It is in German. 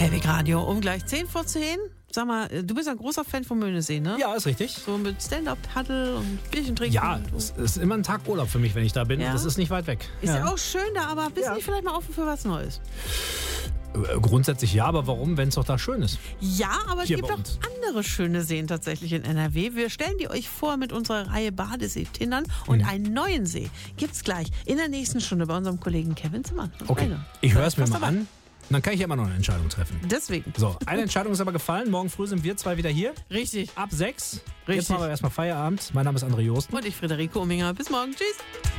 Playback Radio um gleich 10 vor 10. Sag mal, du bist ein großer Fan von Möhnesee, ne? Ja, ist richtig. So mit Stand-Up-Paddle und Bierchen trinken. Ja, es ist immer ein Tag Urlaub für mich, wenn ich da bin. Ja? Das ist nicht weit weg. Ist ja auch schön da, aber bist du nicht vielleicht mal offen für was Neues? Grundsätzlich ja, aber warum, wenn es doch da schön ist? Ja, aber es Hier gibt bei auch uns. andere schöne Seen tatsächlich in NRW. Wir stellen die euch vor mit unserer Reihe Badesee-Tindern und einen neuen See gibt's gleich in der nächsten Stunde bei unserem Kollegen Kevin Zimmermann. Okay, ich höre es mir mal an. Und dann kann ich ja immer noch eine Entscheidung treffen. Deswegen. So, eine Entscheidung ist aber gefallen. Morgen früh sind wir zwei wieder hier. Richtig. Ab 6. Richtig. Jetzt machen wir erstmal Feierabend. Mein Name ist André Joosten. Und ich, Friederike Ominger. Bis morgen. Tschüss.